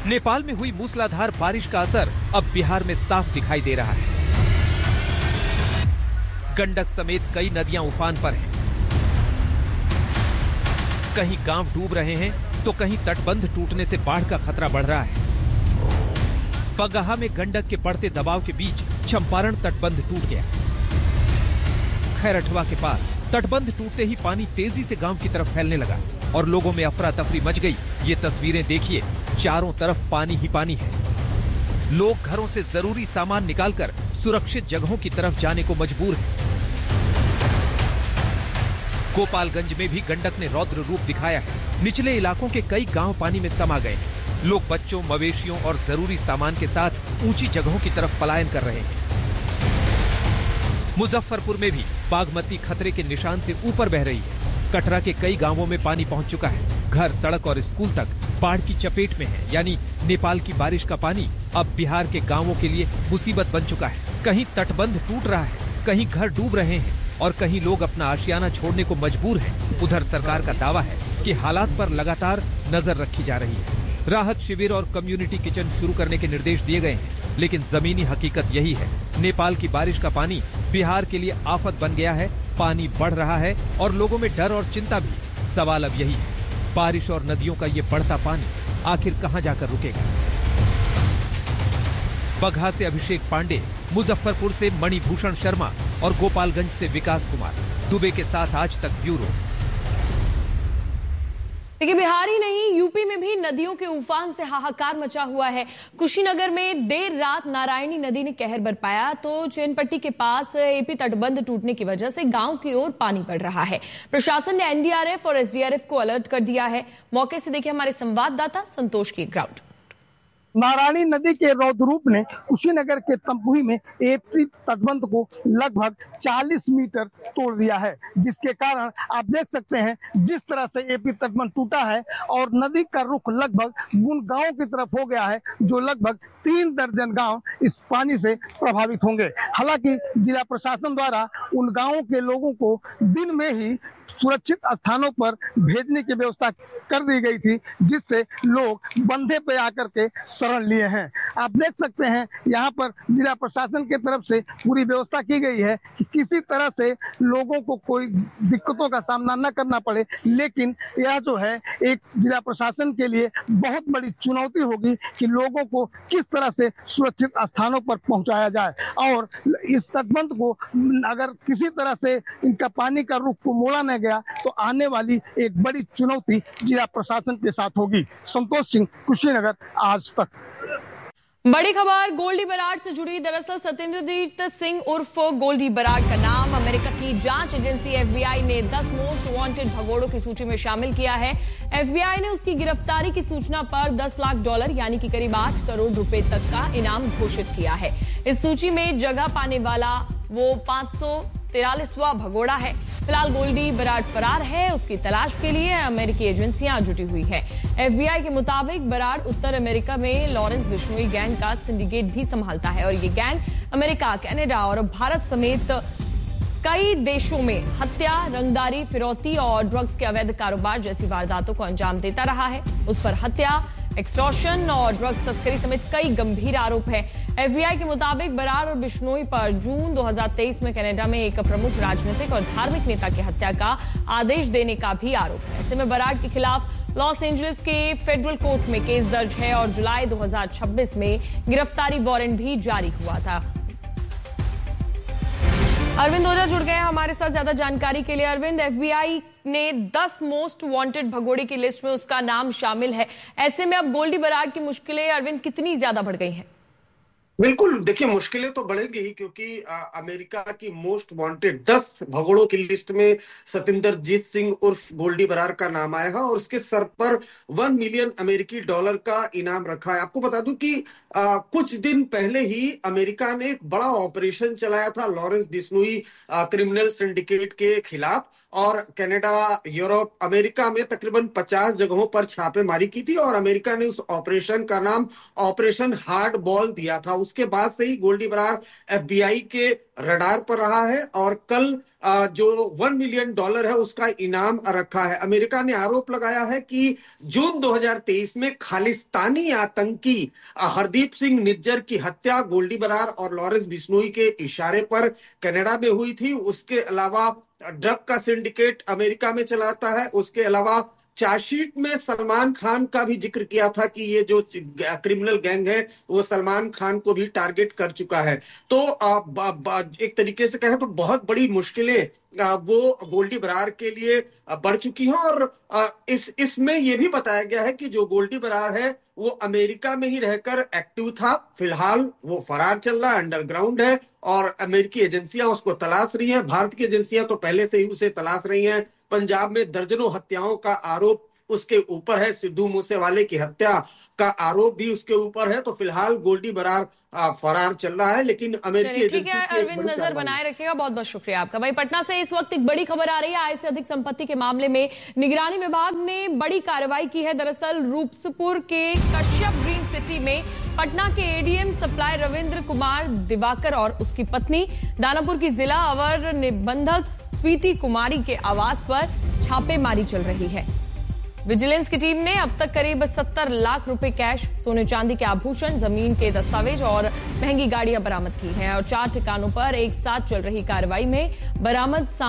नेपाल में हुई मूसलाधार बारिश का असर अब बिहार में साफ दिखाई दे रहा है। गंडक समेत कई नदियां उफान पर हैं। कहीं गांव डूब रहे हैं तो कहीं तटबंध टूटने से बाढ़ का खतरा बढ़ रहा है। बगहा में गंडक के बढ़ते दबाव के बीच चंपारण तटबंध टूट गया। खैरठवा के पास तटबंध टूटते ही पानी तेजी से गांव की तरफ फैलने लगा और लोगों में अफरा तफरी मच गई। ये तस्वीरें देखिए, चारों तरफ पानी ही पानी है। लोग घरों से जरूरी सामान निकालकर सुरक्षित जगहों की तरफ जाने को मजबूर हैं। गोपालगंज में भी गंडक ने रौद्र रूप दिखाया है। निचले इलाकों के कई गांव पानी में समा गए हैं। लोग बच्चों, मवेशियों और जरूरी सामान के साथ ऊंची जगहों की तरफ पलायन कर रहे हैं। मुजफ्फरपुर में भी बागमती खतरे के निशान से ऊपर बह रही है। कटरा के कई गांवों में पानी पहुंच चुका है। घर, सड़क और स्कूल तक बाढ़ की चपेट में है। यानी नेपाल की बारिश का पानी अब बिहार के गांवों के लिए मुसीबत बन चुका है। कहीं तटबंध टूट रहा है, कहीं घर डूब रहे हैं और कहीं लोग अपना आशियाना छोड़ने को मजबूर हैं। उधर सरकार का दावा है कि हालात पर लगातार नजर रखी जा रही है। राहत शिविर और कम्युनिटी किचन शुरू करने के निर्देश दिए गए हैं, लेकिन जमीनी हकीकत यही है। नेपाल की बारिश का पानी बिहार के लिए आफत बन गया है। पानी बढ़ रहा है और लोगों में डर और चिंता भी। सवाल अब यही है, बारिश और नदियों का ये बढ़ता पानी आखिर कहां जाकर रुकेगा? बगहा से अभिषेक पांडे, मुजफ्फरपुर से मणिभूषण शर्मा और गोपालगंज से विकास कुमार। दुबे के साथ आज तक ब्यूरो। देखिए, बिहार ही नहीं, यूपी में भी नदियों के उफान से हाहाकार मचा हुआ है। कुशीनगर में देर रात नारायणी नदी ने कहर बरपाया तो चैनपट्टी के पास एपी तटबंध टूटने की वजह से गांव की ओर पानी बढ़ रहा है। प्रशासन ने एनडीआरएफ और एसडीआरएफ को अलर्ट कर दिया है। मौके से देखिए हमारे संवाददाता संतोष की ग्राउंड। नारायणी नदी के रौद्र रूप ने कुशीनगर के तमकुही में एपी तटबंध को लगभग 40 मीटर तोड़ दिया है, जिसके कारण आप देख सकते हैं जिस तरह से एपी तटबंध टूटा है और नदी का रुख लगभग उन गांवों की तरफ हो गया है जो लगभग 3 दर्जन गांव इस पानी से प्रभावित होंगे। हालांकि जिला प्रशासन द्वारा उन गांवों के लोगों को दिन में ही सुरक्षित स्थानों पर भेजने की व्यवस्था कर दी गई थी, जिससे लोग बंधे पे आकर के शरण लिए हैं। आप देख सकते हैं यहाँ पर जिला प्रशासन की तरफ से पूरी व्यवस्था की गई है कि किसी तरह से लोगों को कोई दिक्कतों का सामना न करना पड़े। लेकिन यह जो है एक जिला प्रशासन के लिए बहुत बड़ी चुनौती होगी कि लोगों को किस तरह से सुरक्षित स्थानों पर पहुंचाया जाए और इस तटबंध को अगर किसी तरह से इनका पानी का रुख को मोड़ा न गया तो आने वाली एक बड़ी चुनौती जिला प्रशासन के साथ होगी। संतोष सिंह, कुशीनगर, आज तक। बड़ी खबर गोल्डी बराड से जुड़ी। दरअसल सत्येंद्रजीत सिंह उर्फ गोल्डी बराड का नाम अमेरिका की जांच एजेंसी एफबीआई ने 10 मोस्ट वांटेड भगोड़ों की सूची में शामिल किया है। एफबीआई ने उसकी गिरफ्तारी की सूचना पर $10 लाख यानी कि करीब 8 करोड़ रुपए तक का इनाम घोषित किया है। इस सूची में जगह पाने वाला वो 543वां भगोड़ा है। फिलहाल गोल्डी बराड फरार है। उसकी तलाश के लिए अमेरिकी एजेंसियां जुटी हुई है। एफबीआई के मुताबिक बराड उत्तर अमेरिका में लॉरेंस बिश्नोई गैंग का सिंडिकेट भी संभालता है और ये गैंग अमेरिका, कनाडा और भारत समेत कई देशों में हत्या, रंगदारी, फिरौती और ड्रग्स के अवैध कारोबार जैसी वारदातों को अंजाम देता रहा है। उस पर हत्या, एक्सटॉर्शन और ड्रग्स तस्करी समेत कई गंभीर आरोप हैं। एफबीआई के मुताबिक बराड और बिश्नोई पर जून 2023 में कनाडा में एक प्रमुख राजनीतिक और धार्मिक नेता की हत्या का आदेश देने का भी आरोप है। ऐसे में बराड के खिलाफ लॉस एंजलिस के फेडरल कोर्ट में केस दर्ज है और जुलाई 2026 में गिरफ्तारी वारंट भी जारी हुआ था। अरविंद ओझा जुड़ गए हैं हमारे साथ ज्यादा जानकारी के लिए। अरविंद, एफबीआई ने 10 मोस्ट वांटेड भगोड़े की लिस्ट में उसका नाम शामिल है। ऐसे में अब गोल्डी बराड की मुश्किलें अरविंद कितनी ज्यादा बढ़ गई हैं? बिल्कुल, देखिए मुश्किलें तो बढ़ेगी ही क्योंकि अमेरिका की मोस्ट वांटेड 10 भगोड़ों की लिस्ट में सत्येंद्रजीत सिंह उर्फ गोल्डी बराड का नाम आया है और उसके सर पर $1 मिलियन अमेरिकी डॉलर का इनाम रखा है। आपको बता दूं कि कुछ दिन पहले ही अमेरिका ने एक बड़ा ऑपरेशन चलाया था लॉरेंस बिश्नोई क्रिमिनल सिंडिकेट के खिलाफ और कनाडा, यूरोप, अमेरिका में तकरीबन 50 जगहों पर छापेमारी की थी और अमेरिका ने उस ऑपरेशन का नाम ऑपरेशन हार्ड बॉल दिया था। उसके बाद से ही गोल्डी बरार FBI के रडार पर रहा है और कल जो $1 मिलियन है उसका इनाम रखा है। अमेरिका ने आरोप लगाया है कि जून 2023 में खालिस्तानी आतंकी हरदीप सिंह निज्जर की हत्या गोल्डी बरार और लॉरेंस बिश्नोई के इशारे पर कनाडा में हुई थी। उसके अलावा ड्रग का सिंडिकेट अमेरिका में चलाता है। उसके अलावा चार्जशीट में सलमान खान का भी जिक्र किया था कि ये जो क्रिमिनल गैंग है वो सलमान खान को भी टारगेट कर चुका है। तो एक तरीके से कहें तो बहुत बड़ी मुश्किलें वो गोल्डी बरार के लिए बढ़ चुकी हैं और इसमें यह भी बताया गया है कि जो गोल्डी बरार है वो अमेरिका में ही रहकर एक्टिव था। फिलहाल वो फरार चल रहा है, अंडरग्राउंड है और अमेरिकी एजेंसियां उसको तलाश रही हैं। भारत की एजेंसियां तो पहले से ही उसे तलाश रही हैं। पंजाब में दर्जनों हत्याओं का आरोप उसके ऊपर है। सिद्धू मूसेवाले की हत्या का आरोप भी उसके ऊपर है। तो फिलहाल गोल्डी बरार फरार चल रहा है, लेकिन अमेरिकी ठीक है अरविंद, नजर बनाए रखिएगा। बहुत बहुत शुक्रिया आपका। भाई पटना से इस वक्त एक बड़ी खबर आ रही है। आय से अधिक संपत्ति के मामले में निगरानी विभाग ने बड़ी कार्रवाई की है। दरअसल रूपसपुर के कश्यप ग्रीन सिटी में पटना के ADM सप्लाई रविंद्र कुमार दिवाकर और उसकी पत्नी, दानापुर की जिला अवर निबंधक स्वीटी कुमारी के आवास पर छापेमारी चल रही है। विजिलेंस की टीम ने अब तक करीब 70 लाख रुपए कैश, सोने चांदी के आभूषण, जमीन के दस्तावेज और महंगी गाड़ियां बरामद की हैं और 4 ठिकानों पर एक साथ चल रही कार्रवाई में बरामद